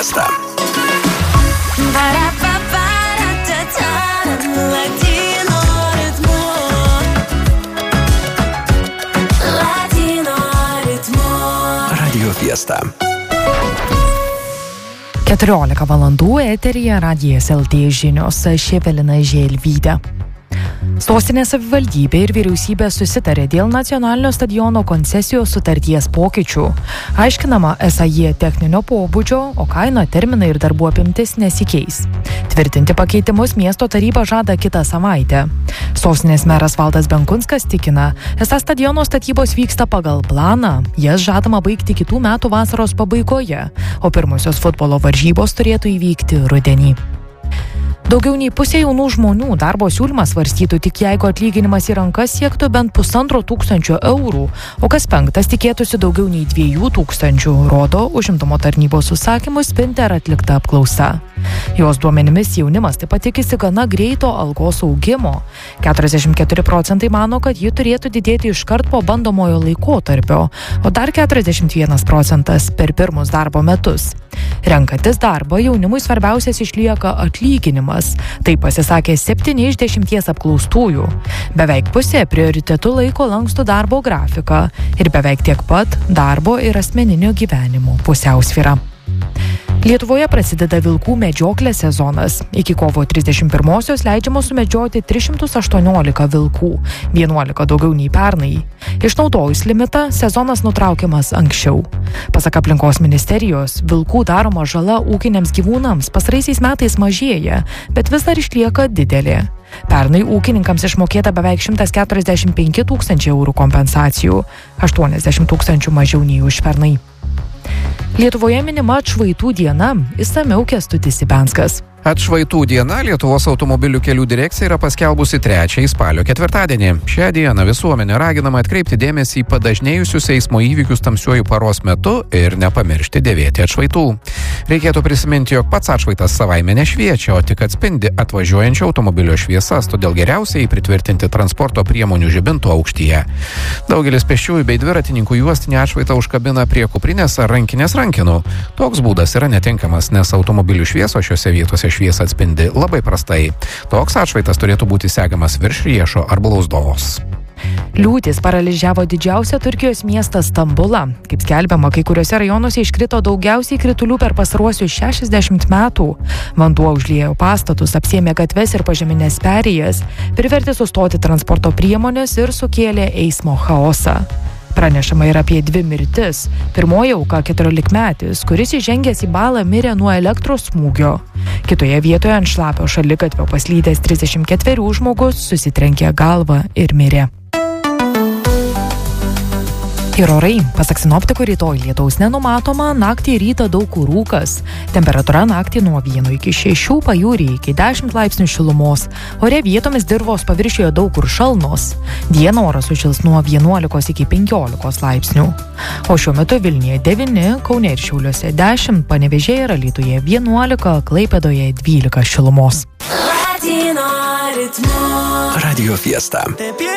Fiesta. Radio Fiesta. 14 valandų eteryje Radijas LT žinios, Evelina Želvytė. Sostinės savivaldybė ir vyriausybė susitarė dėl nacionalinio stadiono koncesijos sutarties pokyčių. Aiškinama, esą jie techninio pobūdžio, o kaina, terminai ir darbų apimtis nesikeis. Tvirtinti pakeitimus miesto taryba žada kitą savaitę. Sostinės meras Valdas Benkunskas tikina, esą stadiono statybos vyksta pagal planą, jas žadama baigti kitų metų vasaros pabaigoje, o pirmosios futbolo varžybos turėtų įvykti rudenį. Daugiau nei pusė jaunų žmonių darbo siūlymą svarstytų tik jeigu atlyginimas į rankas siektų bent 1,5 eurų, o kas penktas tikėtųsi daugiau nei 2,000, rodo užimtumo tarnybos užsakymu Spinter atlikta apklausa. Jos duomenimis jaunimas taip pat tikisi gana greito algos augimo. 44% mano, kad ji turėtų didėti iškart po bandomojo laikotarpio, o dar 41% per pirmus darbo metus. Renkantis darbą, jaunimui svarbiausias išlieka atlyginimas. Tai pasisakė 7 iš 10 apklaustųjų. Beveik pusė prioritetu laiko lankstų darbo grafiką ir beveik tiek pat darbo ir asmeninio gyvenimo pusiausvyrą. Lietuvoje prasideda vilkų medžioklės sezonas. Iki kovo 31-osios leidžiama sumedžioti 318 vilkų, 11 daugiau nei pernai. Išnaudojus limitą, sezonas nutraukiamas anksčiau. Pasak aplinkos ministerijos, vilkų daroma žala ūkiniams gyvūnams pastaraisiais metais mažėja, bet vis dar išlieka didelė. Pernai ūkininkams išmokėta beveik 145 000 eurų kompensacijų, 80 000 mažiau nei užpernai. Lietuvoje minima atšvaitų diena, išsamiau Kęstutis Ibenskas. Atšvaitų diena Lietuvos automobilių kelių direkcija yra paskelbusi 3 spalio ketvirtadienį. Šią dieną visuomenė raginama atkreipti dėmesį į padažnėjusius eismo įvykius tamsiuoju paros metu ir nepamiršti dėvėti atšvaitų. Reikėtų prisiminti, jog pats atšvaitas savaime nešviečia, o tik atspindi atvažiuojančio automobilio šviesas, todėl geriausiai pritvirtinti transporto priemonių žibintų aukštyje. Daugelis pėsčiųjų bei dviratininkų juostinį atšvaitą užkabina prie kuprinės ar rankinės rankenų. Toks būdas yra netinkamas, nes automobilių šviesos šiose vietose šviesą atspindi labai prastai. Toks atšvaitas turėtų būti segamas virš riešo ar blauzdos. Liūtys paralyžiavo didžiausią Turkijos miestą Stambulą. Kaip skelbiama, kai kuriuose rajonuose iškrito daugiausiai kritulių per pastaruosius 60 metų. Vanduo užliejo pastatus, apsėmė gatves ir pažemines perėjas, privertė sustoti transporto priemonės ir sukėlė eismo chaosą. Pranešama ir apie 2 mirtis. Pirmoji auka 14-metis, kuris įžengęs į balą mirė nuo elektros smūgio. Kitoje vietoje ant šlapio šaligatvio paslydęs 34 žmogus susitrenkė galvą ir mirė. Ir orai. Pasak sinoptikų, rytoj lietaus nenumatoma, naktį ir rytą daug kur rūkas. Temperatūra naktį nuo 1 iki 6, pajūryje iki 10 laipsnių šilumos. Ore vietomis dirvos paviršiuje daug kur šalnos. Dieną oras sušils nuo 11 iki 15 laipsnių. O šiuo metu Vilniuje 9, Kaune ir Šiauliuose 10, Panevėžyje ir Alytuje 11, Klaipėdoje 12 šilumos. Radio Fiesta.